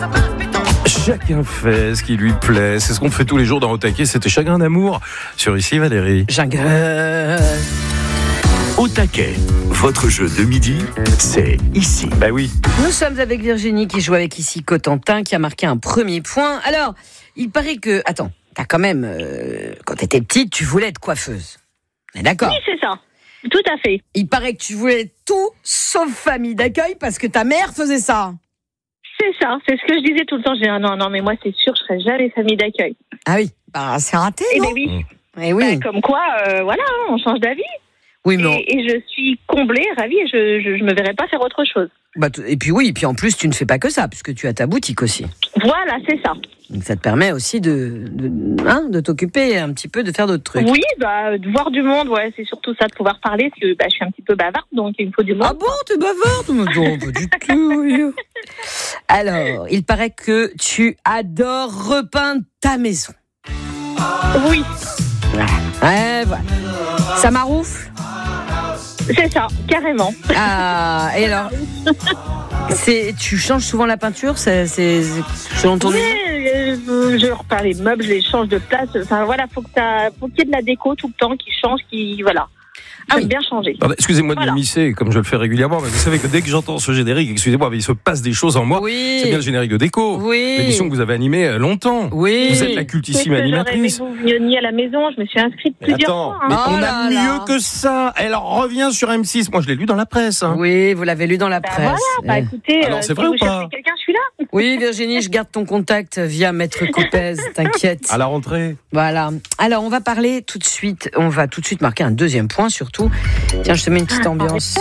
Chacun fait ce qui lui plaît. C'est ce qu'on fait tous les jours dans Au Taquet. C'était Chagrin d'amour sur Ici Valérie. Chagrin. Au Taquet, votre jeu de midi, c'est ici. Bah oui. Nous sommes avec Virginie qui joue avec ici Cotentin qui a marqué un premier point. Alors, il paraît que... Attends, t'as quand même... quand t'étais petite, tu voulais être coiffeuse. On est d'accord ? Oui, c'est ça. Tout à fait. Il paraît que tu voulais être tout sauf famille d'accueil parce que ta mère faisait ça. C'est ça. C'est ce que je disais tout le temps. Je disais, non, mais moi, c'est sûr, je serai jamais famille d'accueil. Ah oui, bah c'est raté, non ? Eh bien oui. Eh oui. Comme quoi, voilà, on change d'avis. Oui, mais Et je suis comblée, ravie, et je me verrai pas faire autre chose. et puis en plus, tu ne fais pas que ça, puisque tu as ta boutique aussi. Voilà, c'est ça. Donc ça te permet aussi de t'occuper un petit peu, de faire d'autres trucs. Oui, de voir du monde, ouais, c'est surtout ça, de pouvoir parler, parce que je suis un petit peu bavarde, donc il me faut du monde. Ah bon, t'es bavarde ? Non, pas du tout. Oui. Alors, il paraît que tu adores repeindre ta maison. Oui. Ouais, voilà. Ça m'aroufle ? C'est ça, carrément. Ah, et alors tu changes souvent la peinture, c'est selon ton Oui, je repars les meubles, je les change de place. Enfin voilà, faut qu'il y ait de la déco tout le temps qui change, voilà. J'aime bien changer. Pardon, excusez-moi de m'immiscer, comme je le fais régulièrement, mais vous savez que dès que j'entends ce générique, excusez-moi, mais il se passe des choses en moi. Oui. C'est bien le générique de Déco. Oui. L'émission que vous avez animée longtemps. Oui. Vous êtes la cultissime animatrice. J'aurais aimé que vous veniez à la maison, je me suis inscrite plusieurs fois. Mais Oh on là a là. mieux que ça. Elle revient sur M6. Moi, je l'ai lu dans la presse. Hein. Oui, vous l'avez lu dans la presse. Voilà, écoutez, Alors, c'est si vrai vous ou pas cherchez quelqu'un, je suis là. Oui, Virginie, je garde ton contact via Maître Coupez, t'inquiète. À la rentrée. Voilà. Alors, on va tout de suite marquer un deuxième point surtout. Tiens, je te mets une petite ambiance.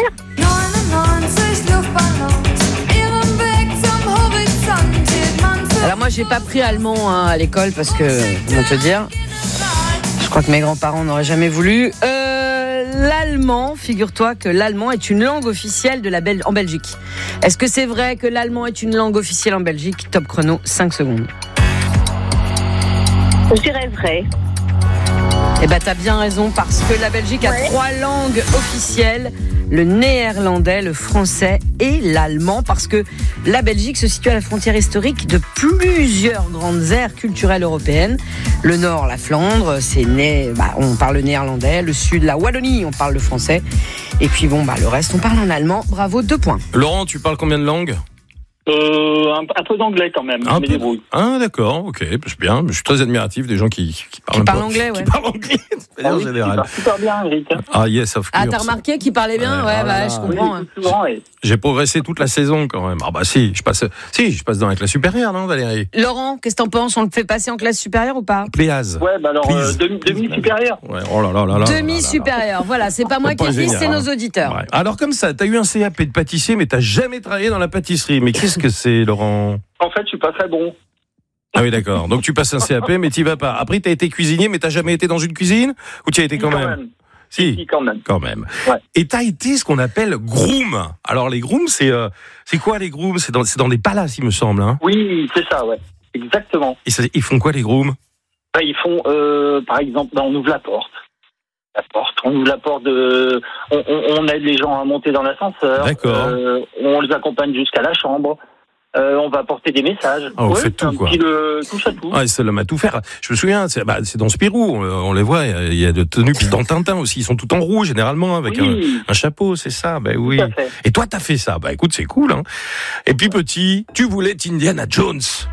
Alors moi, j'ai pas pris allemand à l'école parce que, comment te dire, je crois que mes grands-parents n'auraient jamais voulu. L'allemand, figure-toi que l'allemand est une langue officielle en Belgique. Est-ce que c'est vrai que l'allemand est une langue officielle en Belgique ? Top chrono, 5 secondes. Je dirais vrai. Eh ben, t'as bien raison, parce que la Belgique a 3 langues officielles, le néerlandais, le français et l'allemand, parce que la Belgique se situe à la frontière historique de plusieurs grandes aires culturelles européennes. Le nord, la Flandre, on parle le néerlandais. Le sud, la Wallonie, on parle le français. Et puis le reste, on parle en allemand. Bravo, 2 points. Laurent, tu parles combien de langues ? Un peu d'anglais quand même. Un peu. Ah d'accord, ok, c'est bien. Je suis très admiratif des gens qui parlent anglais, qui parlent anglais, de manière générale. Super bien, Eric. Ah yes, of course. Ah, t'as remarqué qu'il parlait bien ? Je comprends. Oui, souvent, ouais. J'ai progressé toute la saison quand même. Ah bah si, je passe dans la classe supérieure, non Valérie ? Laurent, qu'est-ce que t'en penses ? On le fait passer en classe supérieure ou pas ? Pléaz. Ouais, alors demi-supérieur. Ouais, oh là là là là. Demi-supérieur, voilà, c'est pas moi qui le dis, c'est nos auditeurs. Ouais. Alors comme ça, t'as eu un CAP de pâtissier, mais t'as jamais travaillé dans la pâtisserie. Mais qu'est-ce que c'est, Laurent ? En fait, je suis pas très bon. Ah oui, d'accord. Donc tu passes un CAP, mais t'y vas pas. Après, t'as été cuisinier, mais t'as jamais été dans une cuisine ? Ou tu y as été quand même ? Si, quand même. Quand même. Ouais. Et t'as été ce qu'on appelle groom. Alors les grooms, c'est quoi les grooms ? C'est dans des palaces, il me semble. Hein. Oui, c'est ça, ouais. Exactement. Et ils font quoi les grooms ? Ils font, par exemple, on ouvre la porte. On ouvre la porte on aide les gens à monter dans l'ascenseur. D'accord. On les accompagne jusqu'à la chambre. On va porter des messages. Ah, vous faites tout, quoi. Touche à tout. Ah, c'est l'homme à tout faire. Je me souviens, c'est dans Spirou, on les voit, il y a de tenues, puis dans Tintin aussi, ils sont tout en rouge, généralement, avec un chapeau, c'est ça, oui. Tout à fait. Et toi, t'as fait ça, écoute, c'est cool, hein. Et puis petit, tu voulais être Indiana Jones.